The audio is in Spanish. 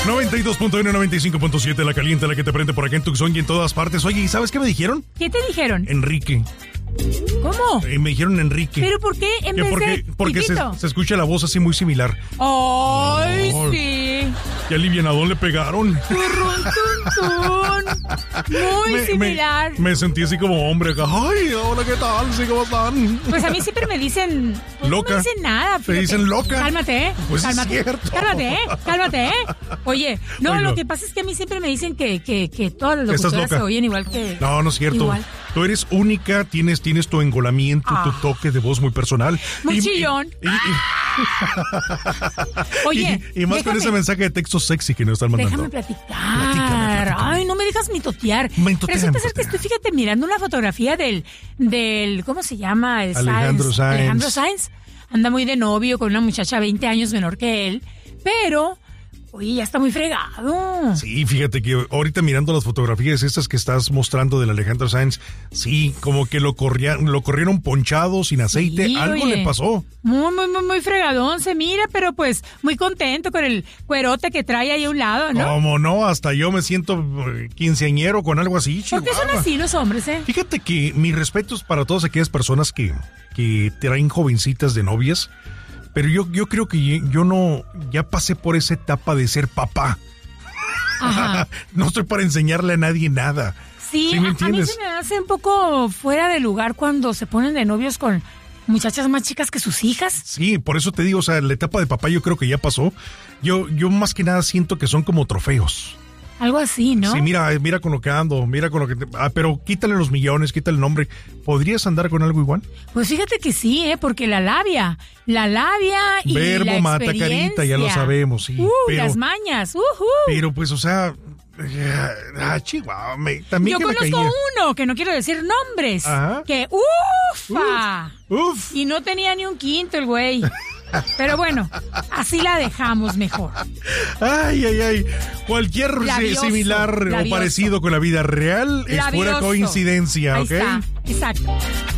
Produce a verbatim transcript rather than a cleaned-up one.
noventa y dos punto uno, noventa y cinco punto siete, la caliente, la que te prende por acá en Tucson y en todas partes. Oye, ¿y sabes qué me dijeron? ¿Qué te dijeron? Enrique. ¿Cómo? Eh, me dijeron Enrique. ¿Pero por qué en Que vez porque, de porque se, Pipito? se escucha la voz así muy similar. ¡Ay, Oh. sí! ¿Qué alivianadón le pegaron? Turrón, tun, tun. Muy Me- similar. Me, me sentí así como hombre acá. Ay, hola, ¿qué tal? Sí, ¿cómo están? Pues a mí siempre me dicen... Pues Loca. No me dicen nada. Te fíjate. dicen loca. Cálmate, ¿eh? Pues es cálmate. cierto. Cálmate, ¿eh? Cálmate, ¿eh? Oye, no, Oiga. lo que pasa es que a mí siempre me dicen que, que, que todas las Que estás locutoras loca. se oyen igual que... No, no es cierto. Igual. Tú eres única, tienes, tienes tu engolamiento, Ah. tu toque de voz muy personal. Muy Y- chillón. y- y- Oye, y, y más con déjame- ese mensaje de texto sexy que nos están mandando. Déjame platicar. Platícame, platícame. Ay, no me dejas mitotear. Mitotea, Resulta ser que mitotea. estoy, fíjate, mirando una fotografía del, del, ¿cómo se llama? El Alejandro Sanz. Alejandro Sanz. Anda muy de novio con una muchacha veinte años menor que él, pero, oye, ya está muy fregado. Sí, fíjate que ahorita mirando las fotografías estas que estás mostrando del Alejandro Sanz, sí, como que lo corrían, lo corrieron ponchado, sin aceite, Sí, algo oye. le pasó. Muy, muy, muy, muy fregadón se mira, pero pues muy contento con el cuerote que trae ahí a un lado, ¿no? Como no, hasta yo me siento eh, quinceañero con algo así. ¿Por qué son Chihuahua. así los hombres, eh? Fíjate que mis respetos para todas aquellas personas que, que traen jovencitas de novias, pero yo, yo creo que yo no, ya pasé por esa etapa de ser papá. Ajá. No estoy para enseñarle a nadie nada. Sí, ¿Sí me a, a mí entiendes? se me hace un poco fuera de lugar cuando se ponen de novios con muchachas más chicas que sus hijas. Sí, por eso te digo, o sea, la etapa de papá yo creo que ya pasó. Yo, yo más que nada siento que son como trofeos. Algo así, ¿no? Sí, mira, mira con lo que ando, mira con lo que... te- ah, pero quítale los millones, quítale el nombre. ¿Podrías andar con algo igual? Pues fíjate que sí, ¿eh? Porque la labia, la labia y Verbo la mata experiencia. carita, ya lo sabemos, sí, Uh, pero- las mañas, ujú. Pero pues, o sea... eh, Ah, Chihuahua, me- también Yo que me conozco caía. uno, que no quiero decir nombres, Ajá. que ufa, Uf. y no tenía ni un quinto el güey. Pero bueno, así la dejamos mejor. Ay, ay, ay. Cualquier Labioso, si- similar labioso. o parecido con la vida real es pura Labioso. coincidencia, Ahí ¿ok? está, exacto.